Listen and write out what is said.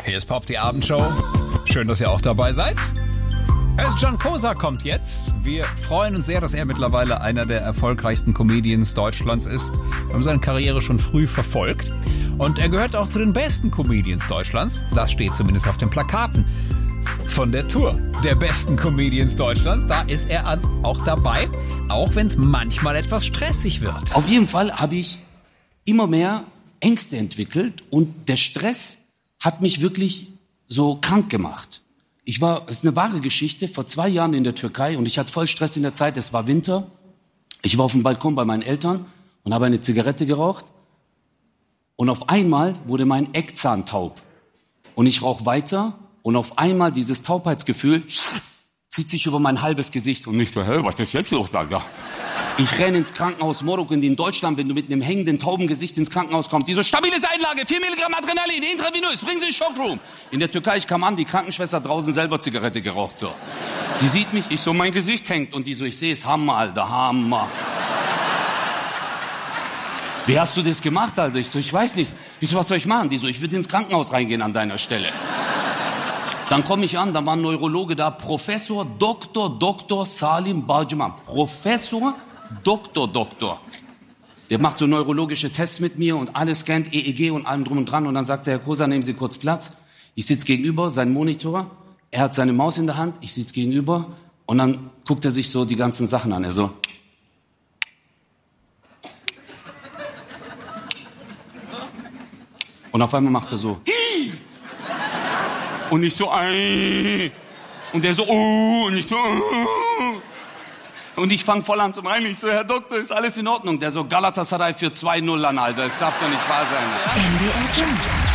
Hier ist Pop, die Abendshow. Schön, dass ihr auch dabei seid. John Kosa kommt jetzt. Wir freuen uns sehr, dass er mittlerweile einer der erfolgreichsten Comedians Deutschlands ist. Wir haben seine Karriere schon früh verfolgt. Und er gehört auch zu den besten Comedians Deutschlands. Das steht zumindest auf den Plakaten von der Tour der besten Comedians Deutschlands. Da ist er auch dabei, auch wenn es manchmal etwas stressig wird. Auf jeden Fall habe ich immer mehr Ängste entwickelt und der Stress hat mich wirklich so krank gemacht. Es ist eine wahre Geschichte, vor 2 Jahren in der Türkei und ich hatte voll Stress in der Zeit, es war Winter. Ich war auf dem Balkon bei meinen Eltern und habe eine Zigarette geraucht und auf einmal wurde mein Eckzahn taub. Und ich rauche weiter und auf einmal dieses Taubheitsgefühl zieht sich über mein halbes Gesicht und ich so, was ist jetzt los, Alter? Ich renne ins Krankenhaus Morok in Deutschland, wenn du mit einem hängenden Taubengesicht ins Krankenhaus kommst. Die so, stabile Einlage, 4 Milligramm Adrenalin, intravenös, bringen Sie in Schockroom. In der Türkei, ich kam an, die Krankenschwester draußen selber Zigarette geraucht, so. Die sieht mich, ich so, mein Gesicht hängt und die so, ich sehe es, Hammer, Alter, Hammer. Wie hast du das gemacht, Alter? Ich so, ich weiß nicht. Ich so, was soll ich machen? Die so, ich würde ins Krankenhaus reingehen an deiner Stelle. Dann komme ich an, da war ein Neurologe da, Professor Dr. Salim Balciman. Professor Doktor. Der macht so neurologische Tests mit mir und alles scannt, EEG und allem drum und dran. Und dann sagt der Herr Kosa, nehmen Sie kurz Platz. Ich sitze gegenüber, sein Monitor. Er hat seine Maus in der Hand, ich sitze gegenüber. Und dann guckt er sich so die ganzen Sachen an. Er so. Und auf einmal macht er so. Und ich so. Und der so. Und ich so. Und ich fange voll an zu weinen. Ich so, Herr Doktor, ist alles in Ordnung? Der so, Galatasaray für 2-0 an, Alter. Das darf doch nicht wahr sein. NDR Jump.